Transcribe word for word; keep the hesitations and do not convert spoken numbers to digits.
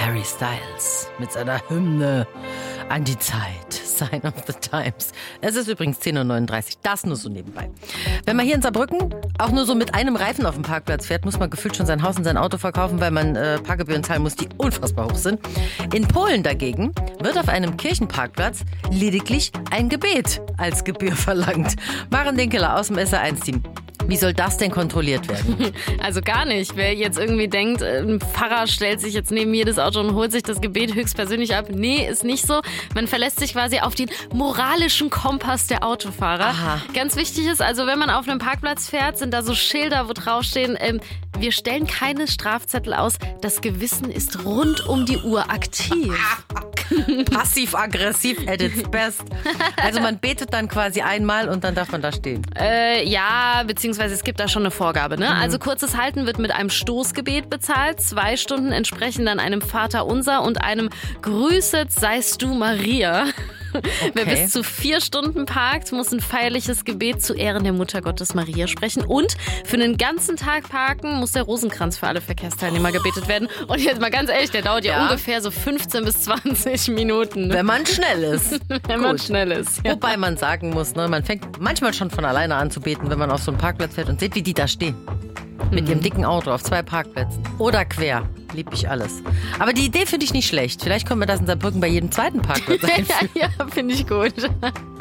Harry Styles mit seiner Hymne an die Zeit. Sign of the Times. Es ist übrigens zehn Uhr neununddreißig. Das nur so nebenbei. Wenn man hier in Saarbrücken auch nur so mit einem Reifen auf dem Parkplatz fährt, muss man gefühlt schon sein Haus und sein Auto verkaufen, weil man äh, Parkgebühren zahlen muss, die unfassbar hoch sind. In Polen dagegen wird auf einem Kirchenparkplatz lediglich ein Gebet als Gebühr verlangt. Maren Dinkeler aus dem S R eins Team. Wie soll das denn kontrolliert werden? Also gar nicht. Wer jetzt irgendwie denkt, ein Pfarrer stellt sich jetzt neben jedes Auto und holt sich das Gebet höchstpersönlich ab. Nee, ist nicht so. Man verlässt sich quasi auf den moralischen Kompass der Autofahrer. Aha. Ganz wichtig ist, also wenn man auf einem Parkplatz fährt, sind da so Schilder, wo draufstehen, ähm, wir stellen keine Strafzettel aus. Das Gewissen ist rund um die Uhr aktiv. Passiv-aggressiv at its best. Also man betet dann quasi einmal und dann darf man da stehen. Äh, ja, beziehungsweise es gibt da schon eine Vorgabe. Ne? Mhm. Also kurzes Halten wird mit einem Stoßgebet bezahlt. Zwei Stunden entsprechen dann einem Vaterunser und einem Grüßet seist du Maria. Okay. Wer bis zu vier Stunden parkt, muss ein feierliches Gebet zu Ehren der Mutter Gottes Maria sprechen. Und für einen ganzen Tag parken muss der Rosenkranz für alle Verkehrsteilnehmer gebetet werden. Und jetzt mal ganz ehrlich, der dauert ja, ja ungefähr so fünfzehn bis zwanzig Minuten. Wenn man schnell ist. Wenn man schnell ist. Ja. Wobei man sagen muss, ne, man fängt manchmal schon von alleine an zu beten, wenn man auf so einen Parkplatz fährt und sieht, wie die da stehen. Mit ihrem dicken Auto auf zwei Parkplätzen. Oder quer. Lieb ich alles. Aber die Idee finde ich nicht schlecht. Vielleicht können wir das in Saarbrücken bei jedem zweiten Parkplatz einführen. ja, ja, finde ich gut.